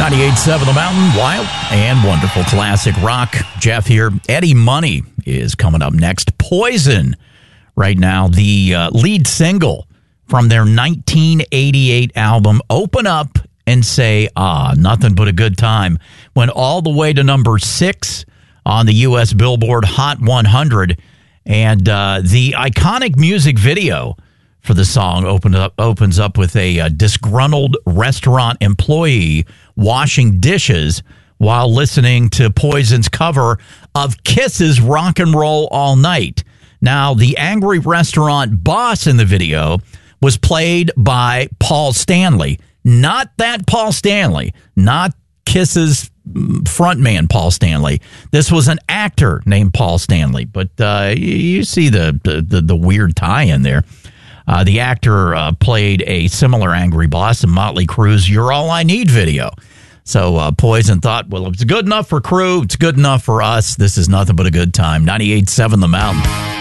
98.7 The Mountain, wild and wonderful classic rock. Jeff here. Eddie Money is coming up next. Poison, right now, the lead single from their 1988 album, Open Up and Say, Nothing But a Good Time, went all the way to number 6 on the U.S. Billboard Hot 100. And the iconic music video for the song opens up with a disgruntled restaurant employee washing dishes while listening to Poison's cover of Kiss's Rock and Roll All Night. Now, the angry restaurant boss in the video was played by Paul Stanley. Not that Paul Stanley, not Kiss's frontman Paul Stanley. This was an actor named Paul Stanley, but you see the weird tie-in there. The actor played a similar angry boss in Motley Crue's You're All I Need video. So Poison thought, well, if it's good enough for Crue, it's good enough for us. This is nothing but a good time. 98.7 The Mountain.